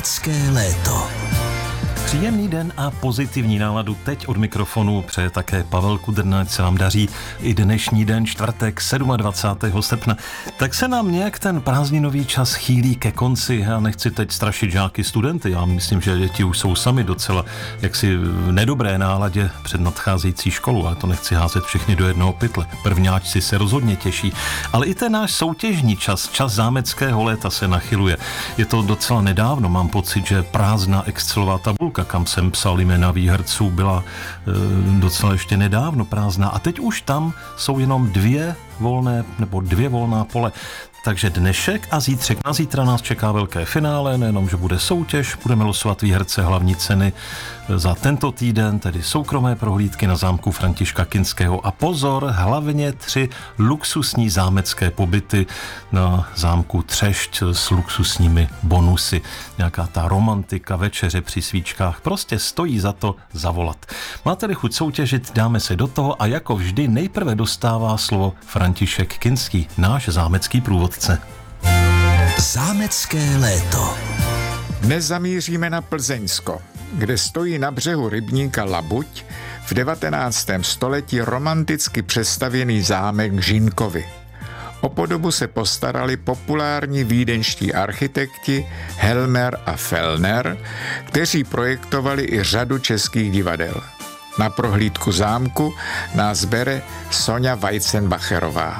Zámecké léto. Příjemný den a pozitivní náladu teď od mikrofonu přeje také Pavel Kudrna, ať se vám daří i dnešní den, čtvrtek 27. srpna. Tak se nám nějak ten prázdninový čas chýlí ke konci. Já nechci teď strašit žáky, studenty. Já myslím, že děti už jsou sami docela jaksi v nedobré náladě před nadcházející školou, ale to nechci házet všechny do jednoho pytle. Prvňáčci se rozhodně těší, ale i ten náš soutěžní čas zámeckého léta se nachyluje. Je to docela nedávno, mám pocit, že prázdná Excelová tabulka, kam jsem psal jména výherců, byla docela ještě nedávno prázdná a teď už tam jsou jenom dvě volná pole. Takže dnešek a zítřek. Na zítra nás čeká velké finále, nejenom, že bude soutěž, budeme losovat výherce hlavní ceny za tento týden, tedy soukromé prohlídky na zámku Františka Kinského a pozor, hlavně 3 luxusní zámecké pobyty na zámku Třešť s luxusními bonusy. Nějaká ta romantika, večeře při svíčkách, prostě stojí za to zavolat. Máte-li chuť soutěžit, dáme se do toho a jako vždy nejprve dostává slovo František Kinský, náš zámecký průvodce. Zámecké léto. Dnes zamíříme na Plzeňsko, kde stojí na břehu rybníka Labuť v 19. století romanticky přestavěný zámek Žínkovy. O podobu se postarali populární vídeňští architekti Helmer a Fellner, kteří projektovali i řadu českých divadel. Na prohlídku zámku nás bere Sonja Weizenbacherová.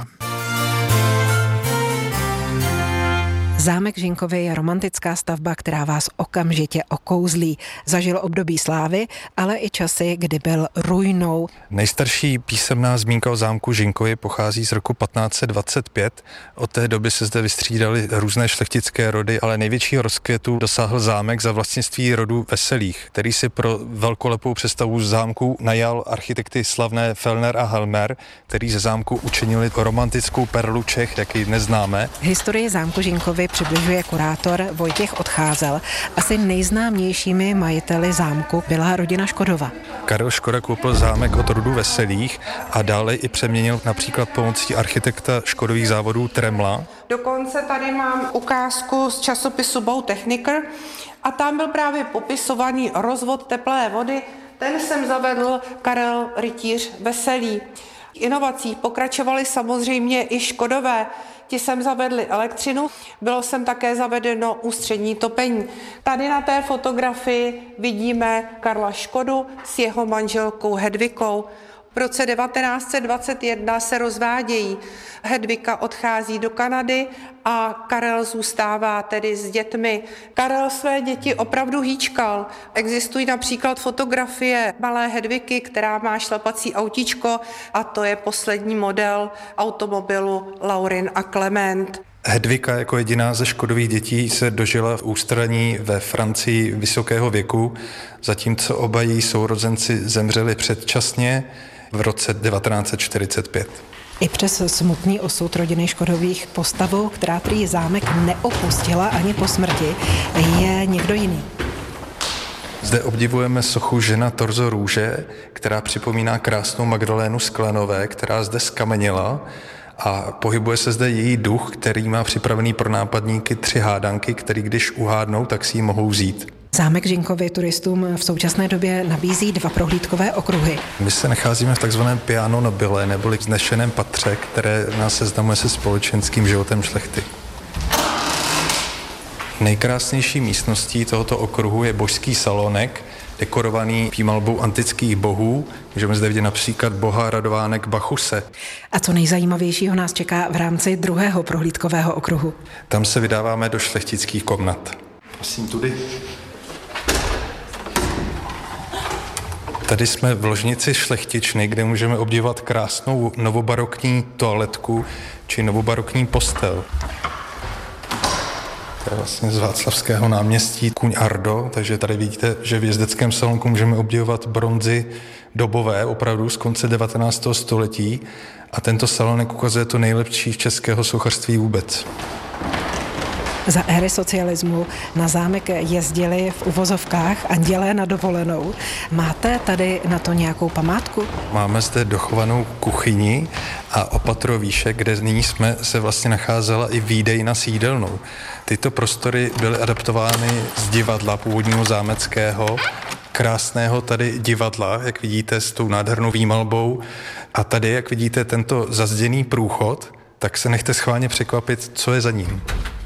Zámek Žínkovy je romantická stavba, která vás okamžitě okouzlí. Zažil období slávy, ale i časy, kdy byl ruinou. Nejstarší písemná zmínka o zámku Žínkovy pochází z roku 1525. Od té doby se zde vystřídaly různé šlechtické rody, ale největšího rozkvětu dosáhl zámek za vlastnictví rodu Veselých, který si pro velkolepou přestavu zámku najal architekty slavné Fellner a Helmer, který ze zámku učinili romantickou perlu Čech, jak ji dnes známe. Historii zámku Žínkovy přibližuje kurátor Vojtěch Odcházel. Asi nejznámějšími majiteli zámku byla rodina Škodova. Karel Škoda koupil zámek od rodu Veselých a dále i přeměnil například pomocí architekta Škodových závodů Tremla. Dokonce tady mám ukázku z časopisu Bautechniker a tam byl právě popisovaný rozvod teplé vody. Ten jsem zavedl Karel Rytíř Veselý. Inovací pokračovaly samozřejmě i Škodové. Ti sem zavedli elektřinu, bylo sem také zavedeno ústřední topení. Tady na té fotografii vidíme Karla Škodu s jeho manželkou Hedvikou. V roce 1921 se rozvádějí. Hedvika odchází do Kanady a Karel zůstává tedy s dětmi. Karel své děti opravdu hýčkal. Existují například fotografie malé Hedviky, která má šlapací autíčko a to je poslední model automobilu Laurin a Clement. Hedvika jako jediná ze Škodových dětí se dožila v ústraní ve Francii vysokého věku, zatímco oba její sourozenci zemřeli předčasně v roce 1945. I přes smutný osud rodiny Škodových postavou, která prý zámek neopustila ani po smrti, je někdo jiný. Zde obdivujeme sochu Žena torzo růže, která připomíná krásnou Magdalénu Sklenové, která zde skameněla a pohybuje se zde její duch, který má připravený pro nápadníky 3 hádanky, který když uhádnou, tak si ji mohou vzít. Zámek Žínkovy turistům v současné době nabízí 2 prohlídkové okruhy. My se nacházíme v takzvaném piano nobile, neboli vznešeném patře, které nás seznamuje se společenským životem šlechty. Nejkrásnější místností tohoto okruhu je božský salonek, dekorovaný výmalbou antických bohů. Můžeme zde vidět například boha Radovánek Bachuse. A co nejzajímavějšího nás čeká v rámci 2. prohlídkového okruhu? Tam se vydáváme do šlechtických komnat. Prosím, tudy. Tady jsme v ložnici šlechtičny, kde můžeme obdivovat krásnou novobarokní toaletku či novobarokní postel. To je vlastně z Václavského náměstí Kuň Ardo, takže tady vidíte, že v jezdeckém salonku můžeme obdivovat bronzy dobové, opravdu z konce 19. století a tento salonek ukazuje to nejlepší českého sochařství vůbec. Za éry socialismu na zámek jezdili v uvozovkách andělé na dovolenou. Máte tady na to nějakou památku? Máme zde dochovanou kuchyni a opatro výše, kde nyní jsme se vlastně nacházela i výdejna s jídelnou. Tyto prostory byly adaptovány z divadla původního zámeckého, krásného tady divadla, jak vidíte, s tou nádhernou výmalbou. A tady, jak vidíte, tento zazděný průchod, tak se nechte schválně překvapit, co je za ním.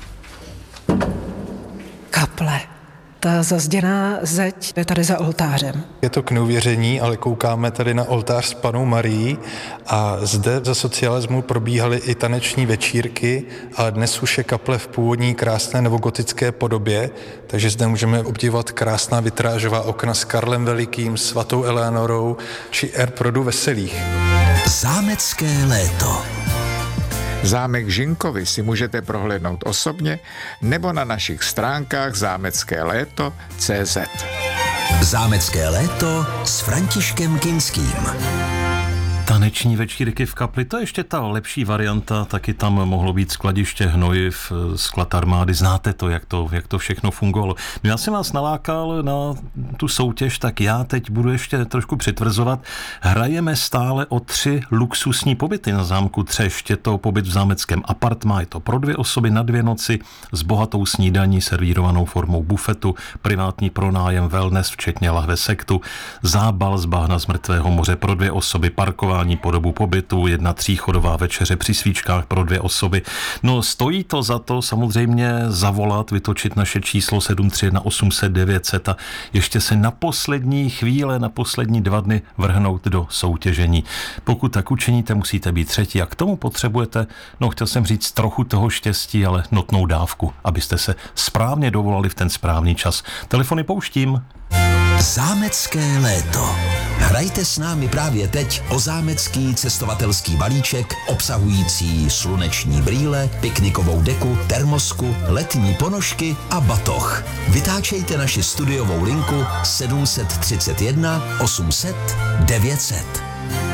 Kaple. Ta zazděná zeď je tady za oltářem. Je to k neuvěření, ale koukáme tady na oltář s Pannou Marií a zde za socialismu probíhaly i taneční večírky, ale dnes už je kaple v původní krásné novogotické podobě, takže zde můžeme obdivovat krásná vitrážová okna s Karlem Velikým, svatou Eleanorou či Erprodu Veselých. Zámecké léto. Zámek Žinkovy si můžete prohlédnout osobně nebo na našich stránkách zámeckéléto.cz. Zámecké léto s Františkem Kinským. Taneční večírky v kapli, to je ještě ta lepší varianta, taky tam mohlo být skladiště hnojiv, sklad armády, znáte to, jak to všechno fungovalo. No já jsem vás nalákal na tu soutěž, tak já teď budu ještě trošku přitvrzovat. Hrajeme stále o 3 luxusní pobyty na zámku Třešť. Je to pobyt v zámeckém apartmá, je to pro 2 osoby na 2 noci s bohatou snídaní servírovanou formou bufetu, privátní pronájem wellness, včetně lahve sektu, zábal z bahna z mrtvého moře pro 2 osoby, parkování po dobu pobytu, 1 3chodová večeře při svíčkách pro 2 osoby. No stojí to za to samozřejmě zavolat, vytočit naše číslo 731 800 900 a ještě se na poslední chvíle, na poslední 2 dny vrhnout do soutěžení. Pokud tak učiníte, musíte být 3. a k tomu potřebujete, chtěl jsem říct trochu toho štěstí, ale notnou dávku, abyste se správně dovolali v ten správný čas. Telefony pouštím. Zámecké léto. Hrajte s námi právě teď o zámecký cestovatelský balíček obsahující sluneční brýle, piknikovou deku, termosku, letní ponožky a batoh. Vytáčejte naši studiovou linku 731 800 900.